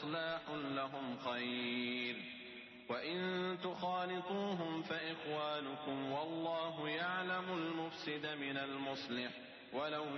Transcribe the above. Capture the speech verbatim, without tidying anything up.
إصلاح لهم خير، وإن تخالطوهم فإخوانكم والله يعلم المفسد من المصلح ولو